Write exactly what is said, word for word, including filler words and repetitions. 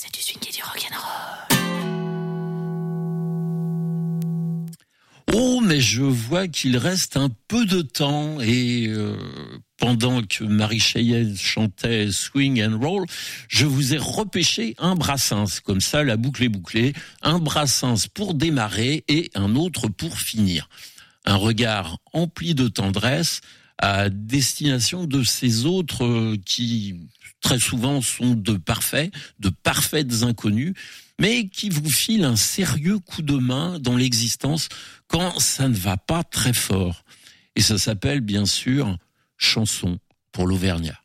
C'est du swing et du rock'n'roll. Oh, mais je vois qu'il reste un peu de temps et euh, pendant que Marie Cheyenne chantait Swing and Roll, je vous ai repêché un Brassens. Comme ça, la boucle est bouclée. Un Brassens pour démarrer et un autre pour finir. Un regard empli de tendresse à destination de ces autres euh, qui très souvent sont de parfaits, de parfaites inconnus, mais qui vous filent un sérieux coup de main dans l'existence quand ça ne va pas très fort. Et ça s'appelle bien sûr Chanson pour l'Auvergnat.